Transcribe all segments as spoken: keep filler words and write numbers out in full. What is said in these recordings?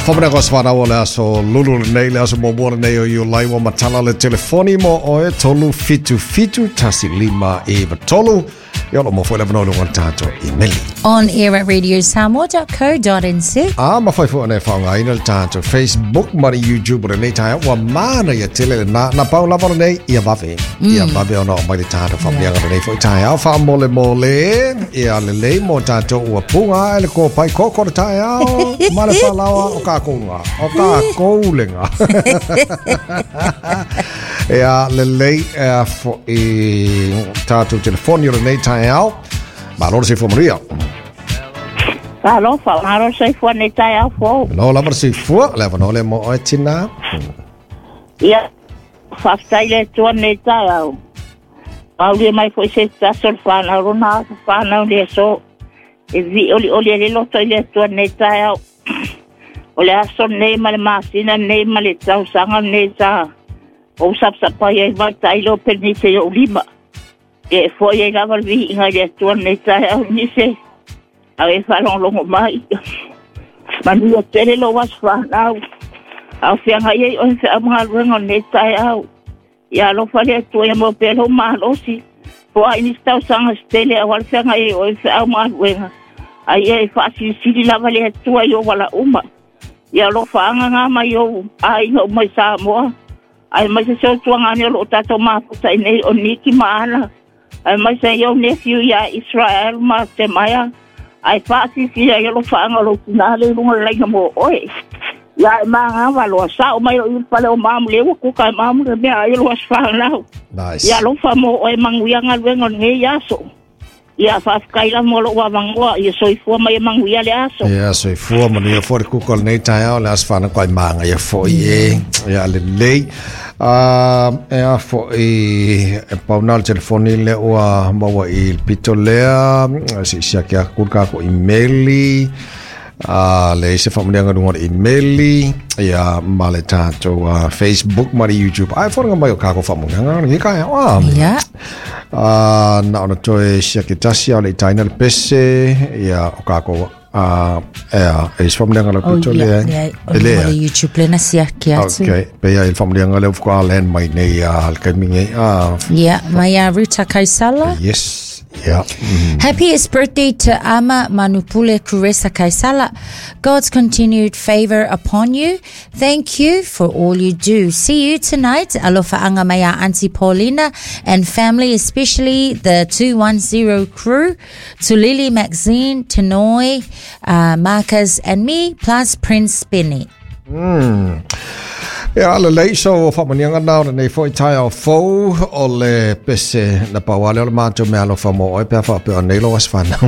Whamana ko swana wala so lulu nei le aso mo mo nei o you live o matala le telefoni mo o e tolu fitu fitu tasi lima e tolu yolo mo foi le no lo tato email on air at radio samoa dot co dot n z. Ah ma foi fo ne fa nga ina tato Facebook mari YouTube le nei tai wa mana ya tele na na pa la pa nei ia va ve ia va ve no mai tato fa bia ga nei foi tai au fa mo le mo le ia le le mo tato wa punga le ko pai ko ko tai au ma le fa lawa o ka ko nga o ka ko le nga ia le le fo e tato telefoni le nei tai au ma lo se fo maria Alo, fa maro sei fu ne tai au fo. no la se fo le no le mo e tina Ia, fa stai le tu ne tai au. Au le mai foi se sta sol fa na rona fa na le so. E vi oli oli le lo to le tu ne tai au. Ole aso ne ma le masina ne ma le tau sanga ne ta. O sap sap pa ye va tai lo permite o lima. E foi e lava vi inga le tu ne tai au ni se. Ave falon longo mai. Manu o tele lo was fa now. Au fianga ye o fe amha rengo ne tai au. Ya lo fale tu e mo pelo ma lo si. Po ai ni sta sanga stele awal fianga ye o fe amha rengo. Ai e fa si si lava le tu yo wala uma. Ya lo fa nga ma yo ai no mai sa mo. Ai mai se tu nga ne lo ta to ma puta nei o niki maana. Ai mai se yo nephew ya Israel ma te maya. Ai fasi si ya lo fanga lo na le lo le mo oi ya ma nga va lo sa o mai o pa le o mam le ku ka mam le me ai lo fa na nice ya lo fa mo oi manguia nga le ngon nge ya so ya fa kai la mo lo wa mangwa ya so fu mai manguia le aso ya so fu mo ni for ku ko nei tai au las fa na kai manga ya fo ye ya le le ah e a fo e pa un telefoni le o ma wa il pitolea si si ka ku ka ko emaili ah le se fa mo nga ngor emaili ya maleta to Facebook mari YouTube ai for nga mai ka ko fa mo nga ni ka ah ya ah na ona to e si ka tasia le taina le pese ya o ka ko ah eh is family nga le pitolea le YouTube le na sia kia okay pe ya il family nga le ko alen mai nei al kaminge ah yeah mai Ruta Kaisala. yes yeah. Mm. Happiest birthday to Ama Manupule Kuresa Kaisala. God's continued favor upon you. Thank you for all you do. See you tonight. Alofa anga maya Auntie Paulina and family, especially the two one zero crew. To Lily Maxine, Tenoy, uh, Marcus and me, plus Prince Benny. Mm. Ya le lei so fa manianga na nei foi tai o fo o le pese na pa wale o mato me alo fa mo e pe fa pe nei lo was fa na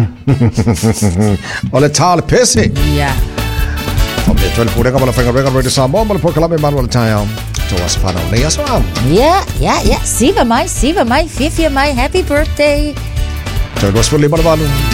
o le tal pese yeah o me tole pure ka la fa ga ga sa mo mo po kala me manual tai o to was fa na nei aso am yeah yeah yeah siva mai siva mai fifia mai happy birthday to was for le balu